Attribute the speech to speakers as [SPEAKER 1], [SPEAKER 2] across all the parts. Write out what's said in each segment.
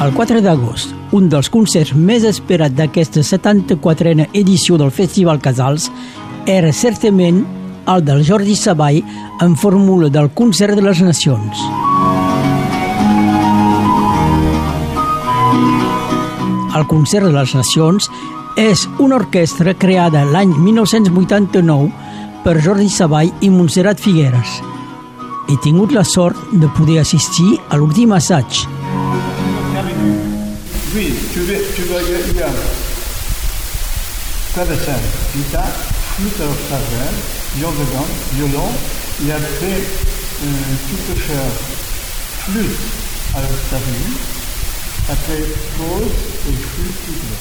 [SPEAKER 1] El 4 d'agost, un dels concerts més esperats d'aquesta 74a edició del Festival Casals era certament el del Jordi Savall en fórmula del Concert de les Nacions. El Concert de les Nacions és una orquestra creada l'any 1989 per Jordi Savall i Montserrat Figueres. He tingut la sort de poder assistir a l'últim assaig.
[SPEAKER 2] Oui, tu vas y aller. Clavecin, guitare, flûte à obstacle, violon, et après tu peux faire flûte à l'obstacle, après pause et flûte triple.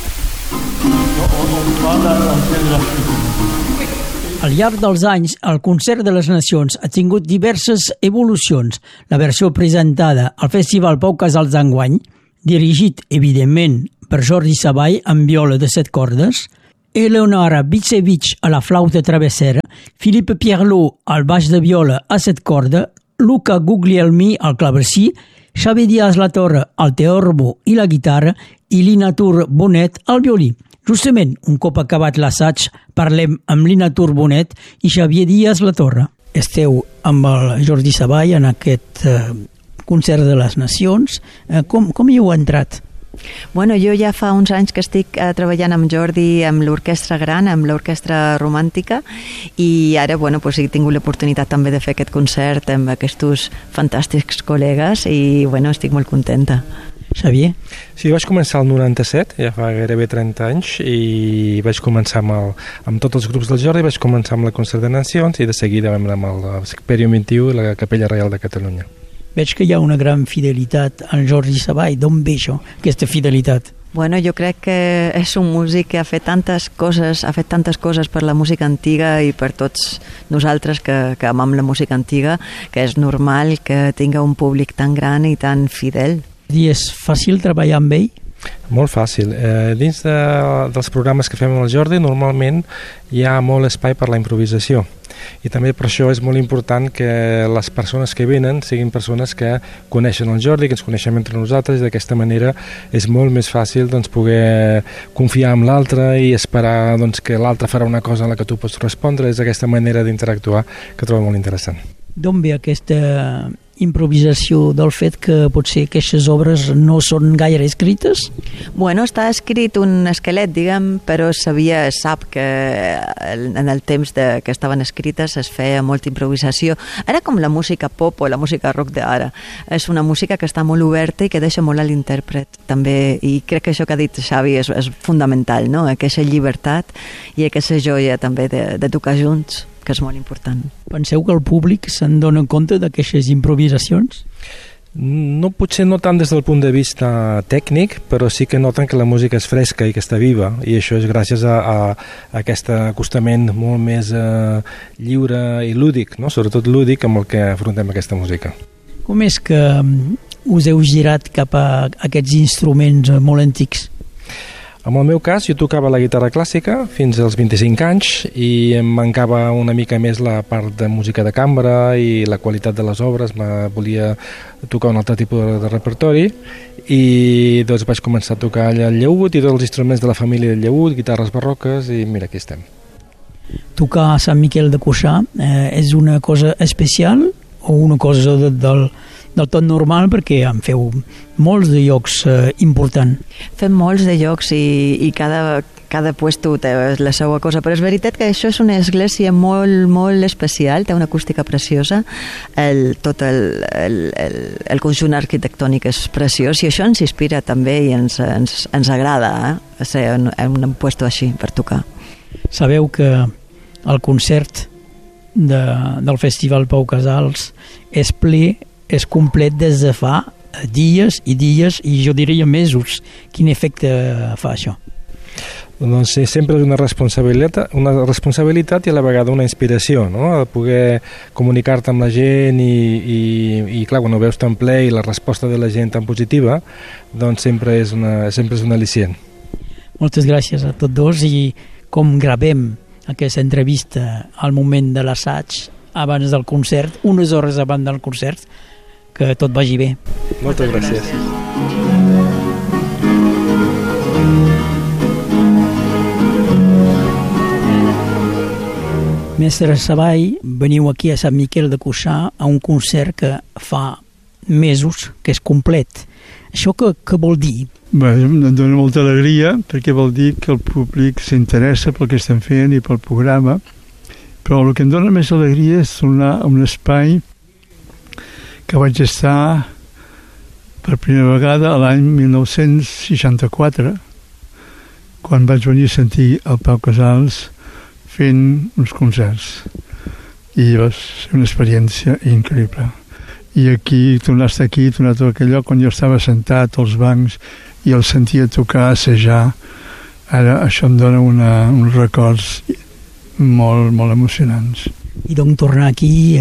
[SPEAKER 2] On parle de la flûte.
[SPEAKER 1] Al llarg dels anys, el Concert de les Nacions ha tingut diverses evolucions. La versió presentada al Festival Pau Casals d'enguany, dirigit, evidentment, per Jordi Savall amb viola de 7 cordes, Eleonora Bitsevich a la flauta travessera, Philippe Pierlot al baix de viola a 7 cordes, Luca Guglielmi al clavecí, Xavi Díaz La Torre al teorbo i la guitarra i Linatur Bonet al violí. Justament, un cop acabat l'assaig, parlem amb Linatur Bonet i Xavier Díaz La Torre. Esteu amb el Jordi Savall en aquest Concert de les Nacions. Com hi heu entrat?
[SPEAKER 3] Bueno, jo ja fa uns anys que estic treballant amb Jordi amb l'orquestra gran, amb l'orquestra romàntica, i ara he tingut l'oportunitat també de fer aquest concert amb aquests fantàstics col·legues i estic molt contenta.
[SPEAKER 1] Xavier?
[SPEAKER 4] Sí, vaig començar el 97, ja fa gairebé 30 anys, i vaig començar amb tots els grups del Jordi, vaig començar amb la Concert de Nacions i de seguida vam anar amb el Experium 21 i la Capella Reial de Catalunya.
[SPEAKER 1] Veig que hi ha una gran fidelitat al Jordi Savall. D'on ve això, aquesta fidelitat?
[SPEAKER 3] Jo crec que és un músic que ha fet tantes coses per la música antiga i per tots nosaltres que amam la música antiga, que és normal que tinga un públic tan gran i tan fidel.
[SPEAKER 1] I és fàcil treballar amb ell?
[SPEAKER 4] Molt fàcil. Dins dels programes que fem amb el Jordi, normalment hi ha molt espai per la improvisació. I també per això és molt important que les persones que venen siguin persones que coneixen el Jordi, que ens coneixem entre nosaltres, i d'aquesta manera és molt més fàcil poder confiar en l'altre i esperar que l'altre farà una cosa a la que tu pots respondre. És aquesta manera d'interactuar que trobo molt interessant.
[SPEAKER 1] D'on ve aquesta improvisació del fet que potser aquestes obres no són gaire escrites?
[SPEAKER 3] Està escrit un esquelet, però sap que en el temps que estaven escrites es feia molta improvisació. Ara com la música pop o la música rock d'ara. És una música que està molt oberta i que deixa molt a l'intèrpret també, i crec que això que ha dit Xavi és fundamental, no? Aquesta llibertat i aquesta joia també de tocar junts, que és molt important.
[SPEAKER 1] Penseu que el públic se'n dona compte d'aquestes improvisacions?
[SPEAKER 4] No, potser no tant des del punt de vista tècnic, però sí que noten que la música és fresca i que està viva, i això és gràcies a aquest acostament molt més lliure i lúdic, no? Sobretot lúdic, amb el que afrontem aquesta música.
[SPEAKER 1] Com és que us heu girat cap a aquests instruments molt antics?
[SPEAKER 4] En el meu cas, jo tocava la guitarra clàssica fins als 25 anys i em mancava una mica més la part de música de cambra i la qualitat de les obres. Volia tocar un altre tipus de repertori i doncs vaig començar a tocar el llaüt i tots els instruments de la família del llaüt, guitarres barroques, i mira, aquí estem.
[SPEAKER 1] Tocar a Sant Miquel de Cuixà és una cosa especial o una cosa del tot normal, perquè en feu molts de llocs importants?
[SPEAKER 3] Fem molts de llocs i cada puesto té la seva cosa, però és veritat que això és una església molt, molt especial, té una acústica preciosa, tot el conjunt arquitectònic és preciós, i això ens inspira també i ens agrada ser en un puesto així per tocar.
[SPEAKER 1] Sabeu que el concert del Festival Pau Casals és ple, és complet des de fa dies i dies, i jo diria mesos. Quin efecte fa això?
[SPEAKER 4] Doncs sempre és una responsabilitat i a la vegada una inspiració, no? A poder comunicar-te amb la gent i clar, quan ho veus tan ple i la resposta de la gent tan positiva, doncs sempre és un al·licient.
[SPEAKER 1] Moltes gràcies a tots dos, i com gravem aquesta entrevista al moment de l'assaig, abans del concert, unes hores abans del concert, que tot vagi bé.
[SPEAKER 4] Moltes gràcies.
[SPEAKER 1] Mestre Savall, veniu aquí a Sant Miquel de Cuixà a un concert que fa mesos que és complet. Això què vol dir?
[SPEAKER 2] Bé, em dona molta alegria perquè vol dir que el públic s'interessa pel que estem fent i pel programa, però el que em dona més alegria és tornar a un espai que vaig estar per primera vegada a l'any 1964, quan vaig venir a sentir el Pau Casals fent uns concerts, i va ser una experiència increïble. I aquí, tornar a estar aquí, tornar a aquell lloc on jo estava sentat als bancs i el sentia tocar, assajar, ara això em dona uns records molt, molt emocionants.
[SPEAKER 1] I doncs tornar aquí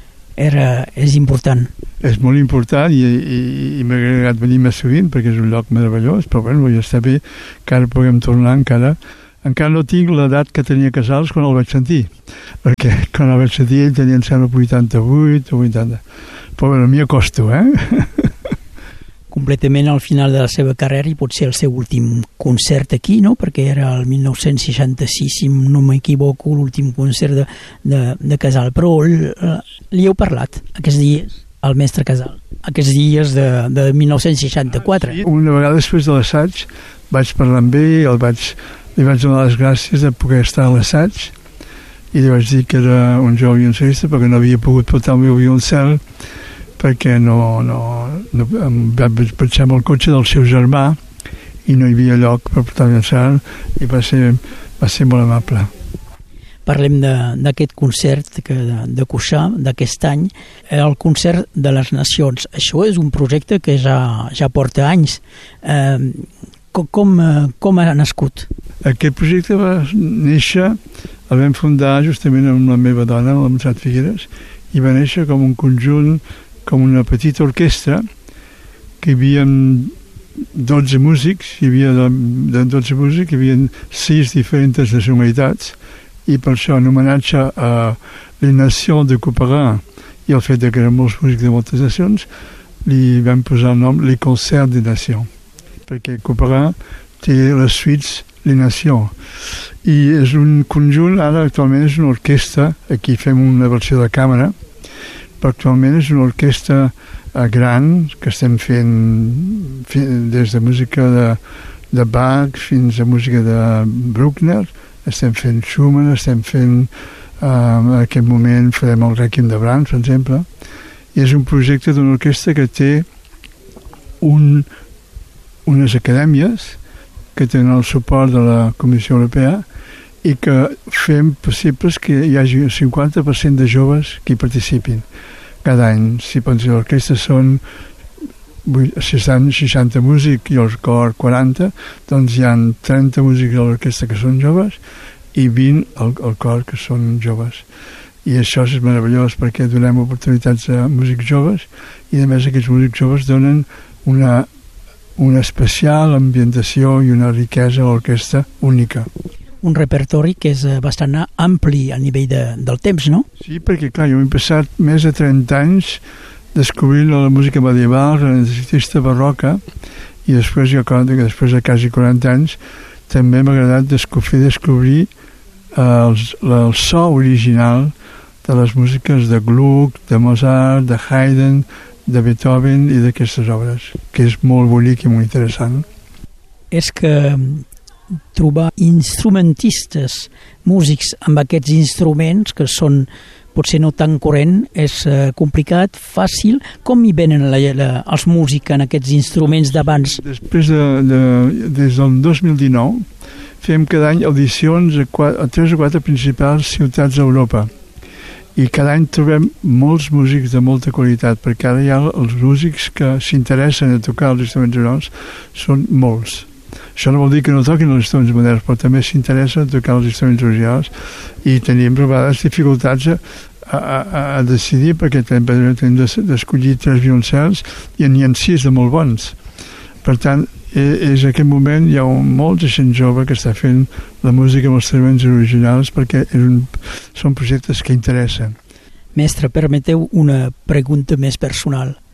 [SPEAKER 1] és important.
[SPEAKER 2] És molt important i m'ha agradat venir més sovint perquè és un lloc meravellós, però bueno, ja està bé que ara puguem tornar encara no tinc l'edat que tenia Casals quan el vaig sentir, perquè quan el vaig sentir ell tenia, em sembla, 88 o 80, però bueno, m'hi acosto,
[SPEAKER 1] Completament al final de la seva carrera i potser el seu últim concert aquí, no? Perquè era el 1966, si no m'equivoco, l'últim concert de Casal, però li heu parlat aquests dies al mestre Casal, aquests dies de 1964.
[SPEAKER 2] Sí, una vegada després de l'assaig vaig parlar amb ell, li vaig donar les gràcies de poder estar a l'assaig i li vaig dir que era un jove violoncel·lista perquè no havia pogut portar el meu violoncel perquè em vaig pensar amb el cotxe del seu germà i no hi havia lloc per portar el violoncel i va ser molt amable.
[SPEAKER 1] Parlem d'aquest concert de Cuixà d'aquest any, el concert de les Nacions. Això és un projecte que ja porta anys. Com ha nascut?
[SPEAKER 2] Aquest projecte va néixer, el vam fundar justament amb la meva dona, la Montserrat Figueres, i va néixer com un conjunt, com una petita orquestra, que hi havia 12 músics, hi havia 6 diferents nacionalitats, i per això, en homenatge a les Nacions de Couperin i el fet que eren molts músics de moltes nacions, li vam posar el nom Les Concerts des Nations, perquè Couperin té les suites Les Nations. I és un conjunt, ara actualment és una orquestra, aquí fem una versió de càmera, però actualment és una orquestra gran, que estem fent des de música de Bach fins a música de Bruckner, estem fent Schumann, estem fent en aquest moment farem el Rèquiem de Brahms, per exemple, i és un projecte d'una orquestra que té unes acadèmies que tenen el suport de la Comissió Europea i que fem possibles que hi hagi un 50% de joves que hi participin cada any. Si pensi l'orquestra són 60 músics i el cor 40, doncs hi ha 30 músics a l'orquestra que són joves i 20 al cor que són joves. I això és meravellós perquè donem oportunitats a músics joves i a més aquests músics joves donen una especial ambientació i una riquesa a l'orquestra única.
[SPEAKER 1] Un repertori que és bastant ampli a nivell del temps, no?
[SPEAKER 2] Sí, perquè clar, jo m'he passat més de 30 anys descobrint la música medieval, renacentista, barroca, i després de quasi 40 anys també m'ha agradat descobrir el so original de les músiques de Gluck, de Mozart, de Haydn, de Beethoven i d'aquestes obres, que és molt bonic i molt interessant.
[SPEAKER 1] És que trobar instrumentistes, músics amb aquests instruments que són potser no tan corrent, és complicat, fàcil. Com hi venen els músics en aquests instruments d'abans?
[SPEAKER 2] Després des del 2019 fem cada any audicions a 3 o 4 principals ciutats d'Europa i cada any trobem molts músics de molta qualitat, perquè ara ja els músics que s'interessen a tocar els instruments originals són molts. Això no vol dir que no toquin els instruments moderns, però també s'interessa a tocar els instruments originals i tenim a vegades dificultats a decidir perquè hem d'escollir 3 violoncels i n'hi ha 6 de molt bons. Per tant, és en aquest moment hi ha molta gent jove que està fent la música amb els instruments originals perquè són projectes que interessen.
[SPEAKER 1] Mestre, permeteu una pregunta més personal.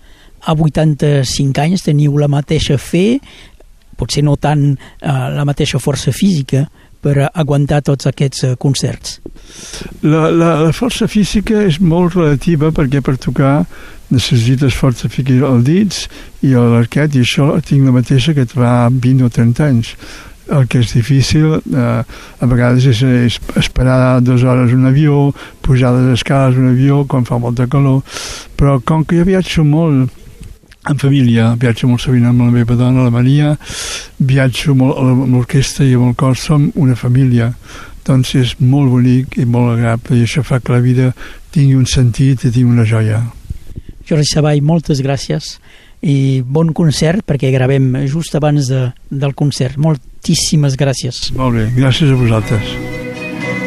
[SPEAKER 1] a 85 anys teniu la mateixa fe, potser no tant la mateixa força física, per aguantar tots aquests concerts?
[SPEAKER 2] La força física és molt relativa, perquè per tocar necessites força física als dits i a l'arquet, i això tinc la mateixa que fa 20 o 30 anys. El que és difícil a vegades és esperar 2 hores un avió, pujar les escales un avió quan fa molta calor, però com que jo viatjo molt en família, viatjo molt sovint amb la meva dona, la Maria, viatjo molt amb l'orquestra i amb el cor, som una família, doncs és molt bonic i molt agradable, i això fa que la vida tingui un sentit i tingui una joia.
[SPEAKER 1] Jordi Savall, moltes gràcies i bon concert, perquè gravem just abans del concert. Moltíssimes gràcies.
[SPEAKER 2] Molt bé, gràcies a vosaltres.